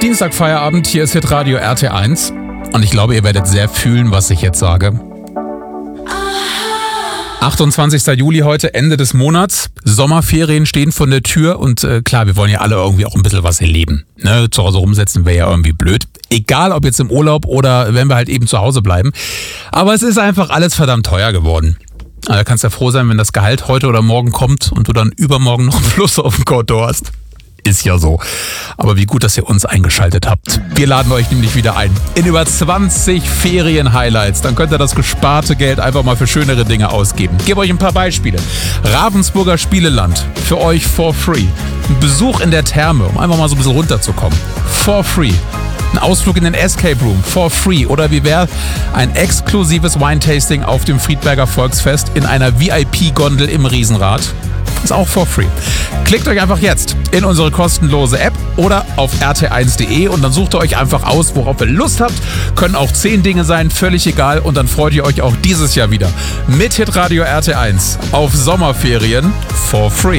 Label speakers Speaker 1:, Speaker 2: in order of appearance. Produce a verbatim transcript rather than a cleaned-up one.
Speaker 1: Dienstagfeierabend, hier ist Hitradio R T eins und ich glaube, ihr werdet sehr fühlen, was ich jetzt sage. achtundzwanzigster Juli heute, Ende des Monats. Sommerferien stehen vor der Tür und äh, klar, wir wollen ja alle irgendwie auch ein bisschen was erleben. Ne? Zu Hause rumsetzen wäre ja irgendwie blöd. Egal, ob jetzt im Urlaub oder wenn wir halt eben zu Hause bleiben. Aber es ist einfach alles verdammt teuer geworden. Da kannst du ja froh sein, wenn das Gehalt heute oder morgen kommt und du dann übermorgen noch einen Plus auf dem Konto hast. Ist ja so. Aber wie gut, dass ihr uns eingeschaltet habt. Wir laden euch nämlich wieder ein in über zwanzig Ferien-Highlights. Dann könnt ihr das gesparte Geld einfach mal für schönere Dinge ausgeben. Ich gebe euch ein paar Beispiele. Ravensburger Spieleland. Für euch for free. Ein Besuch in der Therme, um einfach mal so ein bisschen runterzukommen. For free. Ein Ausflug in den Escape Room. For free. Oder wie wäre ein exklusives Wine-Tasting auf dem Friedberger Volksfest in einer V I P-Gondel im Riesenrad. Ist auch for free. Klickt euch einfach jetzt in unsere kostenlose App oder auf r t eins punkt d e und dann sucht ihr euch einfach aus, worauf ihr Lust habt. Können auch zehn Dinge sein, völlig egal. Und dann freut ihr euch auch dieses Jahr wieder mit Hitradio R T eins auf Sommerferien for free.